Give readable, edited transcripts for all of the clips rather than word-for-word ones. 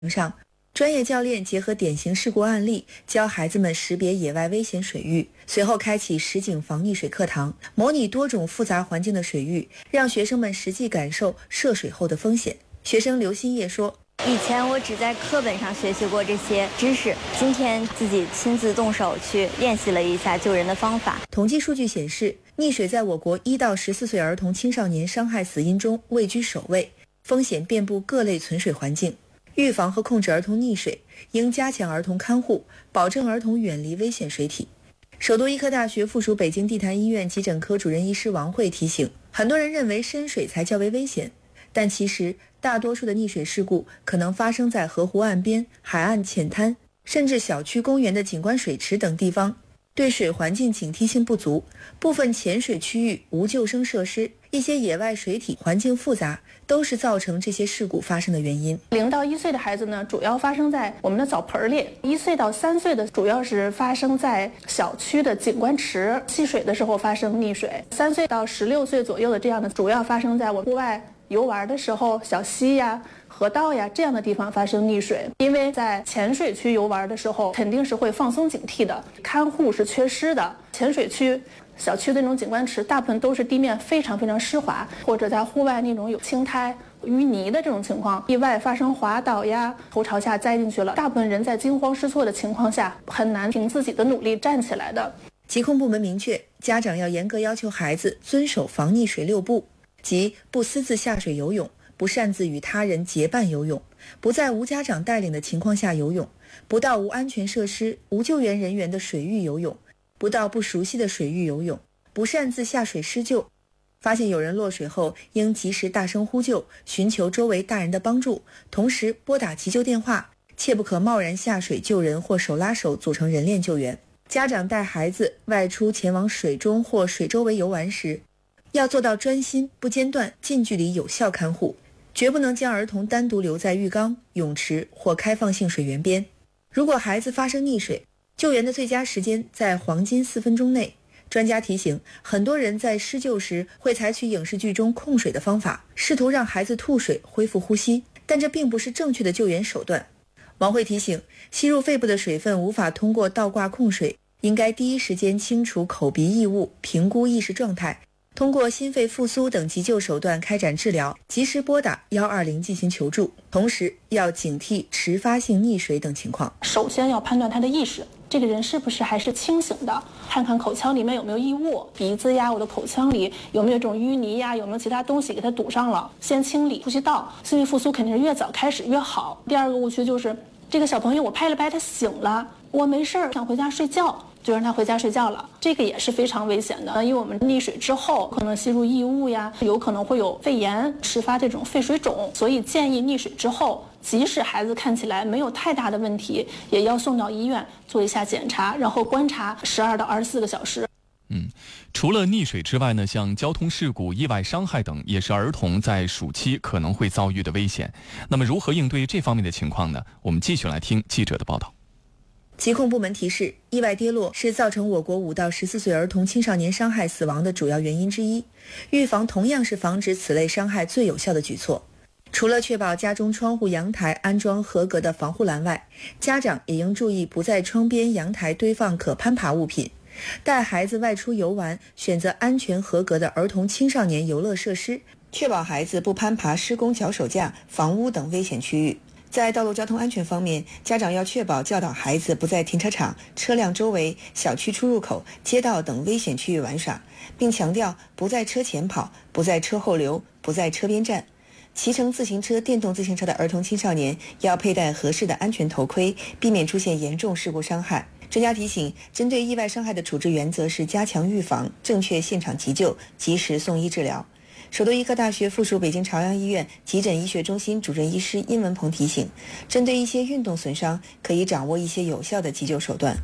上，专业教练结合典型事故案例，教孩子们识别野外危险水域，随后开启实景防溺水课堂，模拟多种复杂环境的水域，让学生们实际感受涉水后的风险。学生刘新叶说， 以前我只在课本上学习过这些知识，今天自己亲自动手去练习了一下救人的方法。 统计数据显示，溺水在我国1到14岁儿童青少年伤害死因中位居首位，风险遍布各类存水环境。预防和控制儿童溺水，应加强儿童看护，保证儿童远离危险水体。首都医科大学附属北京地坛医院急诊科主任医师王慧提醒，很多人认为深水才较为危险，但其实大多数的溺水事故可能发生在河湖岸边、海岸浅滩，甚至小区公园的景观水池等地方。对水环境警惕性不足，部分浅水区域无救生设施，一些野外水体环境复杂，都是造成这些事故发生的原因。 0到1岁的孩子呢，主要发生在我们的澡盆里；1岁到3岁的主要是发生在小区的景观池戏水的时候发生溺水；3岁到16岁左右的这样的，主要发生在我们户外游玩的时候，小溪呀、河道呀这样的地方发生溺水。因为在浅水区游玩的时候，肯定是会放松警惕的，看护是缺失的。浅水区小区的那种景观池，大部分都是地面非常非常湿滑，或者在户外那种有青苔、淤泥的这种情况，意外发生滑倒呀，头朝下栽进去了，大部分人在惊慌失措的情况下，很难凭自己的努力站起来的。 疾控部门明确，家长要严格要求孩子遵守防溺水6不，即不私自下水游泳，不擅自与他人结伴游泳，不在无家长带领的情况下游泳，不到无安全设施、无救援人员的水域游泳，不到不熟悉的水域游泳，不擅自下水施救。发现有人落水后，应及时大声呼救，寻求周围大人的帮助，同时拨打急救电话，切不可贸然下水救人或手拉手组成人链救援。家长带孩子外出前往水中或水周围游玩时，要做到专心、不间断、近距离有效看护，绝不能将儿童单独留在浴缸、泳池或开放性水源边。如果孩子发生溺水，救援的最佳时间在黄金4分钟内。专家提醒，很多人在施救时会采取影视剧中控水的方法，试图让孩子吐水恢复呼吸，但这并不是正确的救援手段。王慧提醒，吸入肺部的水分无法通过倒挂控水，应该第一时间清除口鼻异物，评估意识状态，通过心肺复苏等急救手段开展治疗，及时拨打120进行求助，同时要警惕迟发性溺水等情况。 首先要判断他的意识，这个人是不是还是清醒的，看看口腔里面有没有异物，鼻子呀，我的口腔里有没有这种淤泥呀，有没有其他东西给它堵上了，先清理呼吸道。心肺复苏肯定是越早开始越好。第二个误区就是这个小朋友我拍了拍他醒了，我没事儿想回家睡觉，就让他回家睡觉了，这个也是非常危险的。因为我们溺水之后可能吸入异物呀，有可能会有肺炎，迟发这种肺水肿，所以建议溺水之后，即使孩子看起来没有太大的问题，也要送到医院做一下检查，然后观察12到24个小时。 除了溺水之外呢，像交通事故、意外伤害等，也是儿童在暑期可能会遭遇的危险。那么如何应对这方面的情况呢？我们继续来听记者的报道。 疾控部门提示，意外跌落是造成我国5到14岁儿童青少年伤害死亡的主要原因之一，预防同样是防止此类伤害最有效的举措。除了确保家中窗户、阳台安装合格的防护栏外，家长也应注意不在窗边、阳台堆放可攀爬物品。带孩子外出游玩，选择安全合格的儿童青少年游乐设施，确保孩子不攀爬施工脚手架、房屋等危险区域。在道路交通安全方面，家长要确保教导孩子不在停车场、车辆周围、小区出入口、街道等危险区域玩耍，并强调不在车前跑、不在车后溜、不在车边站。骑乘自行车、电动自行车的儿童青少年要佩戴合适的安全头盔，避免出现严重事故伤害。专家提醒，针对意外伤害的处置原则是加强预防、正确现场急救、及时送医治疗。首都医科大学附属北京朝阳医院急诊医学中心主任医师殷文鹏提醒，针对一些运动损伤，可以掌握一些有效的急救手段。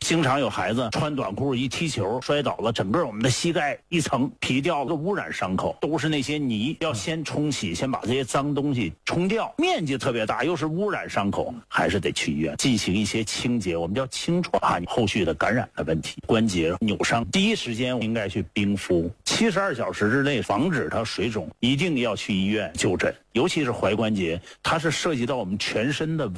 经常有孩子穿短裤一踢球摔倒了，整个我们的膝盖一层皮掉了，污染伤口，都是那些泥，要先冲洗，先把这些脏东西冲掉，面积特别大，又是污染伤口，还是得去医院进行一些清洁，我们叫清创，后续的感染的问题，关节扭伤，第一时间应该去冰敷，72小时之内防止它水肿，一定要去医院就诊，尤其是踝关节，它是涉及到我们全身的